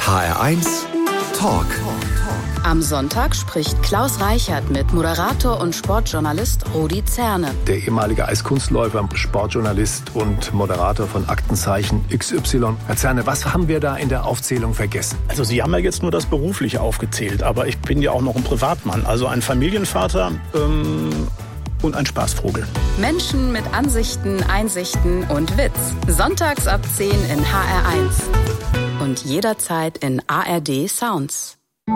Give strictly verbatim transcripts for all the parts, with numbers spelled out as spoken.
H R eins Talk. Am Sonntag spricht Klaus Reichert mit Moderator und Sportjournalist Rudi Zerne. Der ehemalige Eiskunstläufer, Sportjournalist und Moderator von Aktenzeichen X Y. Herr Zerne, was haben wir da in der Aufzählung vergessen? Also Sie haben ja jetzt nur das Berufliche aufgezählt, aber ich bin ja auch noch ein Privatmann, also ein Familienvater ähm, und ein Spaßvogel. Menschen mit Ansichten, Einsichten und Witz. Sonntags ab zehn in H R eins. Und jederzeit in A R D Sounds.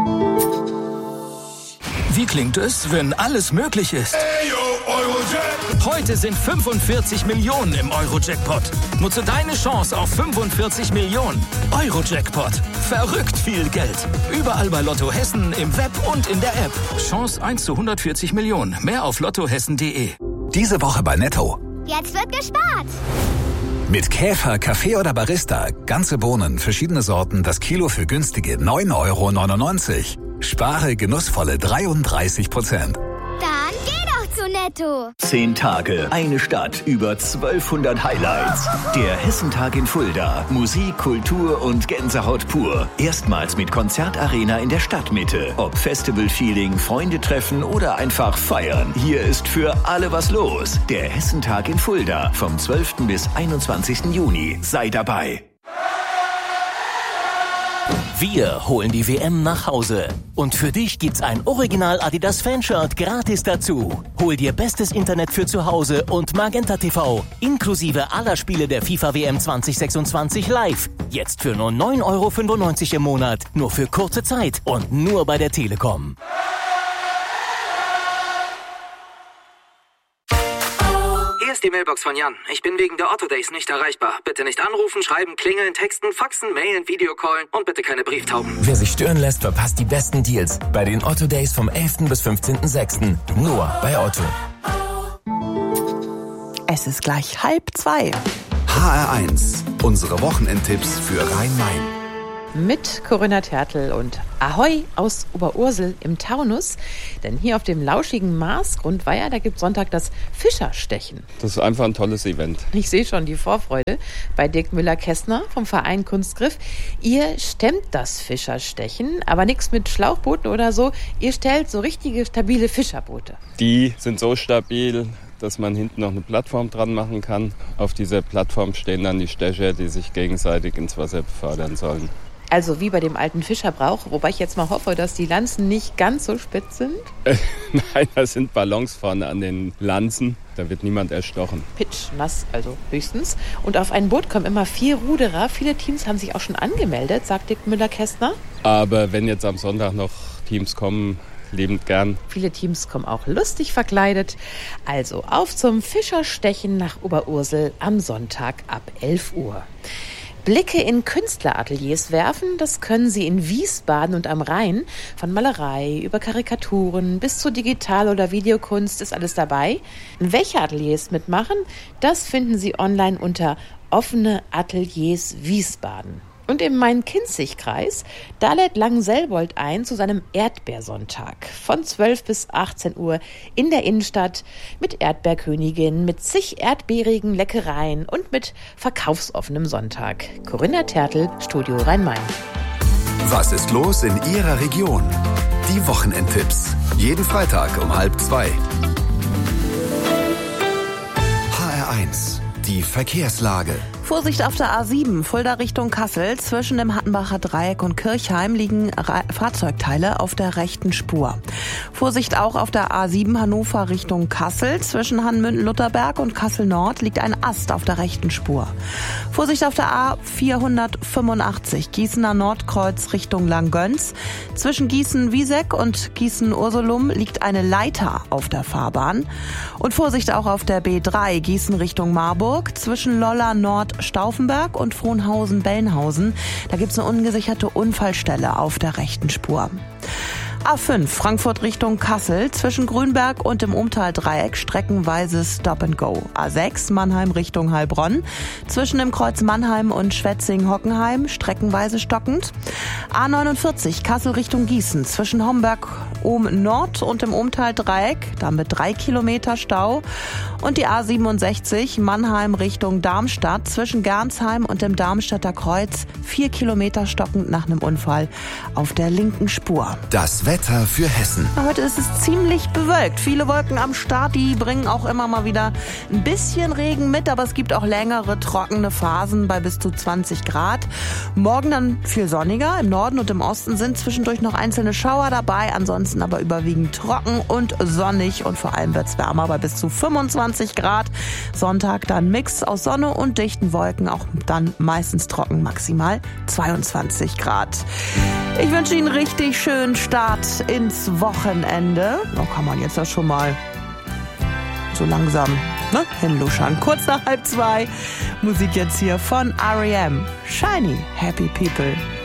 Wie klingt es, wenn alles möglich ist? Heute sind fünfundvierzig Millionen im Euro-Jackpot. Nutze deine Chance auf fünfundvierzig Millionen. Euro-Jackpot. Verrückt viel Geld. Überall bei Lotto Hessen, im Web und in der App. Chance eins zu hundertvierzig Millionen. Mehr auf lottohessen punkt de. Diese Woche bei Netto. Jetzt wird gespart. Mit Käfer, Kaffee oder Barista. Ganze Bohnen, verschiedene Sorten, das Kilo für günstige neun Euro neunundneunzig. Spare genussvolle dreiunddreißig Prozent. Dann geh doch zu Netto. Zehn Tage, eine Stadt, über zwölfhundert Highlights. Der Hessentag in Fulda. Musik, Kultur und Gänsehaut pur. Erstmals mit Konzertarena in der Stadtmitte. Ob Festival-Feeling, Freunde treffen oder einfach feiern. Hier ist für alle was los. Der Hessentag in Fulda. Vom zwölften bis einundzwanzigsten Juni. Sei dabei. Wir holen die W M nach Hause. Und für dich gibt's ein Original Adidas Fanshirt gratis dazu. Hol dir bestes Internet für zu Hause und Magenta T V. Inklusive aller Spiele der FIFA W M zwanzig sechsundzwanzig live. Jetzt für nur neun Euro fünfundneunzig im Monat. Nur für kurze Zeit und nur bei der Telekom. Hier ist die Mailbox von Jan. Ich bin wegen der Otto Days nicht erreichbar. Bitte nicht anrufen, schreiben, klingeln, texten, faxen, mailen, Videocallen und bitte keine Brieftauben. Wer sich stören lässt, verpasst die besten Deals bei den Otto Days vom elften bis fünfzehnten sechsten Nur bei Otto. Es ist gleich halb zwei. H R eins. Unsere Wochenendtipps für Rhein-Main. Mit Corinna Tertl und Ahoi aus Oberursel im Taunus. Denn hier auf dem lauschigen Marsgrundweiher, da gibt es Sonntag das Fischerstechen. Das ist einfach ein tolles Event. Ich sehe schon die Vorfreude bei Dirk Müller-Kästner vom Verein Kunstgriff. Ihr stemmt das Fischerstechen, aber nichts mit Schlauchbooten oder so. Ihr stellt so richtige, stabile Fischerboote. Die sind so stabil, dass man hinten noch eine Plattform dran machen kann. Auf dieser Plattform stehen dann die Stecher, die sich gegenseitig ins Wasser befördern sollen. Also wie bei dem alten Fischerbrauch, wobei ich jetzt mal hoffe, dass die Lanzen nicht ganz so spitz sind. Äh, nein, da sind Ballons vorne an den Lanzen. Da wird niemand erstochen. Pitch, nass also höchstens. Und auf ein Boot kommen immer vier Ruderer. Viele Teams haben sich auch schon angemeldet, sagt Dirk Müller-Kästner. Aber wenn jetzt am Sonntag noch Teams kommen, liebend gern. Viele Teams kommen auch lustig verkleidet. Also auf zum Fischerstechen nach Oberursel am Sonntag ab elf Uhr. Blicke in Künstlerateliers werfen, das können Sie in Wiesbaden und am Rhein. Von Malerei über Karikaturen bis zu Digital- oder Videokunst ist alles dabei. Welche Ateliers mitmachen, das finden Sie online unter Offene Ateliers Wiesbaden. Und im Main-Kinzig-Kreis, da lädt Langenselbold ein zu seinem Erdbeersonntag. Von zwölf bis achtzehn Uhr in der Innenstadt mit Erdbeerkönigin, mit zig erdbeerigen Leckereien und mit verkaufsoffenem Sonntag. Corinna Tertl, Studio Rhein-Main. Was ist los in Ihrer Region? Die Wochenendtipps. Jeden Freitag um halb zwei. H R eins. Die Verkehrslage. Vorsicht auf der A sieben, Fulda Richtung Kassel. Zwischen dem Hattenbacher Dreieck und Kirchheim liegen Ra- Fahrzeugteile auf der rechten Spur. Vorsicht auch auf der A sieben Hannover Richtung Kassel. Zwischen Hanmünden-Lutherberg und Kassel-Nord liegt ein Ast auf der rechten Spur. Vorsicht auf der A vierhundertfünfundachtzig, Gießener Nordkreuz Richtung Langgöns. Zwischen Gießen-Wieseck und Gießen-Ursulum liegt eine Leiter auf der Fahrbahn. Und Vorsicht auch auf der B drei, Gießen Richtung Marburg. Zwischen Lolla Nord Stauffenberg und Frohnhausen-Bellenhausen. Da gibt es eine ungesicherte Unfallstelle auf der rechten Spur. A fünf, Frankfurt Richtung Kassel, zwischen Grünberg und dem Umtal-Dreieck streckenweise Stop and Go. A sechs, Mannheim Richtung Heilbronn, zwischen dem Kreuz Mannheim und Schwetzing-Hockenheim streckenweise stockend. A neunundvierzig, Kassel Richtung Gießen, zwischen Homberg ohm Nord und dem Umtal-Dreieck, da mit drei Kilometer Stau. Und die A siebenundsechzig Mannheim Richtung Darmstadt zwischen Gernsheim und dem Darmstädter Kreuz. Vier Kilometer stockend nach einem Unfall auf der linken Spur. Das Wetter für Hessen. Heute ist es ziemlich bewölkt. Viele Wolken am Start, die bringen auch immer mal wieder ein bisschen Regen mit, aber es gibt auch längere trockene Phasen bei bis zu zwanzig Grad. Morgen dann viel sonniger. Im Norden und im Osten sind zwischendurch noch einzelne Schauer dabei, ansonsten aber überwiegend trocken und sonnig und vor allem wird es wärmer bei bis zu fünfundzwanzig Grad. Sonntag dann Mix aus Sonne und dichten Wolken, auch dann meistens trocken, maximal zweiundzwanzig Grad. Ich wünsche Ihnen einen richtig schönen Start ins Wochenende. Da kann man jetzt ja schon mal so langsam ne, hinluschern. Kurz nach halb zwei. Musik jetzt hier von R E M. Shiny Happy People.